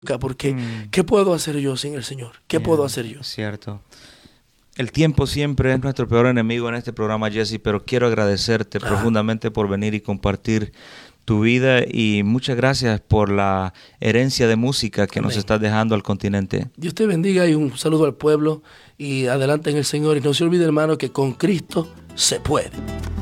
porque ¿qué puedo hacer yo sin el Señor? ¿Qué puedo hacer yo? Cierto. El tiempo siempre es nuestro peor enemigo en este programa, Jesse, pero quiero agradecerte profundamente por venir y compartir tu vida, y muchas gracias por la herencia de música que nos estás dejando al continente. Dios te bendiga y un saludo al pueblo y adelante en el Señor. Y no se olvide, hermano, que con Cristo se puede.